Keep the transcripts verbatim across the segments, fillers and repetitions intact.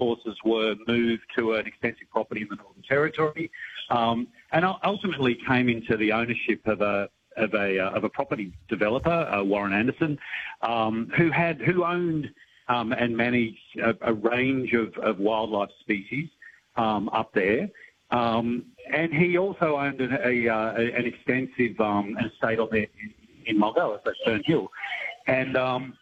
horses were moved to an extensive property in the Northern Territory, um, and ultimately came into the ownership of a of a uh, of a property developer, uh, Warren Anderson, um, who had who owned um, and managed a, a range of, of wildlife species um, up there. Um, and he also owned an, a, uh, an extensive um, estate on there in, in Mulgoa, so Fern Hill. And um,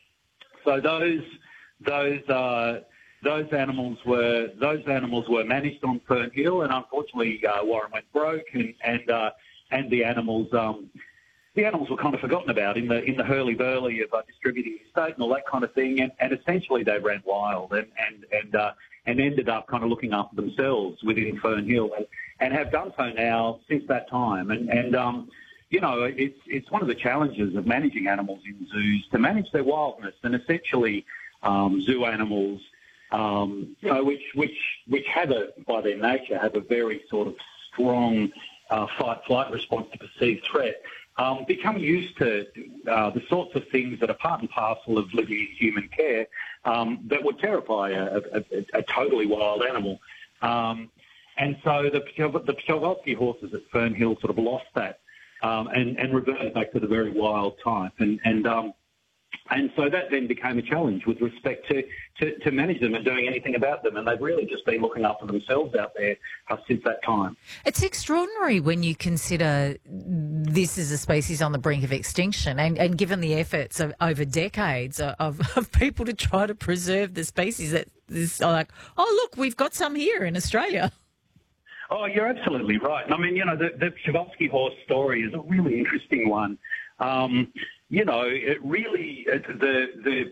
so those those uh, those animals were those animals were managed on Fern Hill, and unfortunately uh, Warren went broke, and and uh, and the animals um, the animals were kind of forgotten about in the in the hurly burly of uh, distributing the estate and all that kind of thing, and, and essentially they ran wild and and and uh, and ended up kind of looking after themselves within Fern Hill, and, and have done so now since that time, and and um, you know, it's it's one of the challenges of managing animals in zoos to manage their wildness, and essentially um, zoo animals, um, you know, which which which have a by their nature have a very sort of strong uh, fight-flight response to perceived threat, um, become used to uh, the sorts of things that are part and parcel of living in human care um, that would terrify a, a, a, a totally wild animal. Um, and so the the Przewalski horses at Fern Hill sort of lost that. Um, and, and reverted back to the very wild type. And and um, and so that then became a challenge with respect to, to, to manage them and doing anything about them. And they've really just been looking after themselves out there uh, since that time. It's extraordinary when you consider this is a species on the brink of extinction, and, and given the efforts of over decades of, of people to try to preserve the species, that is like, oh, look, we've got some here in Australia. Oh, you're absolutely right. I mean, you know, the, the Przewalski horse story is a really interesting one. Um, you know, it really, it, the the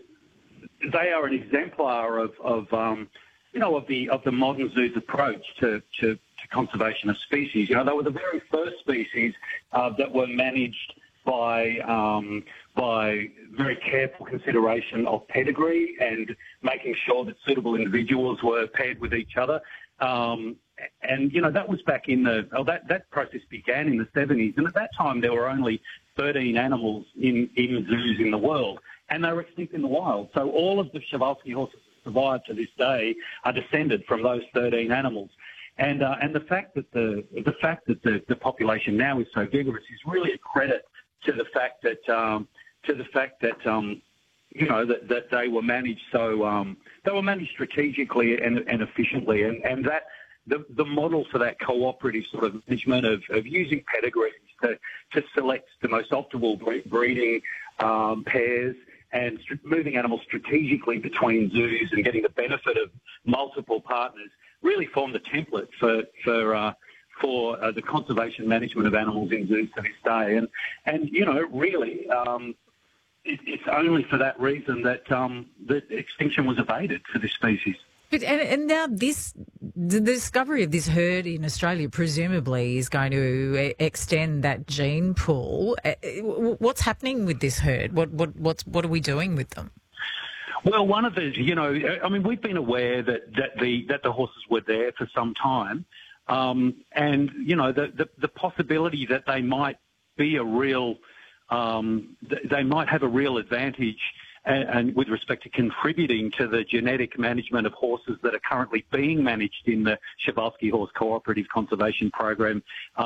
they are an exemplar of, of um, you know, of the of the modern zoo's approach to, to, to conservation of species. You know, they were the very first species uh, that were managed by um, by very careful consideration of pedigree and making sure that suitable individuals were paired with each other. Um, And, you know, that was back in the, oh, that, that process began in the seventies. And at that time, there were only thirteen animals in, in zoos in the world, and they were extinct in the wild. So all of the Przewalski horses that survive to this day are descended from those thirteen animals. And, uh, and the fact that the, the fact that the, the population now is so vigorous is really a credit to the fact that, um, to the fact that, um, you know, that, that they were managed so, um, they were managed strategically and, and efficiently. And, and that, The, the model for that cooperative sort of management of, of using pedigrees to, to select the most optimal breeding um, pairs and st- moving animals strategically between zoos and getting the benefit of multiple partners really form the template for for uh, for uh, the conservation management of animals in zoos to this day. And and you know, really, um, it, it's only for that reason that um, that extinction was abated for this species. But and, and now this, the discovery of this herd in Australia presumably is going to extend that gene pool. What's happening with this herd? What what what's what are we doing with them? Well, one of the, you know, I mean, we've been aware that, that the that the horses were there for some time, um, and you know, the, the the possibility that they might be a real, um, they might have a real advantage. And, and with respect to contributing to the genetic management of horses that are currently being managed in the Przewalski Horse Cooperative Conservation Program,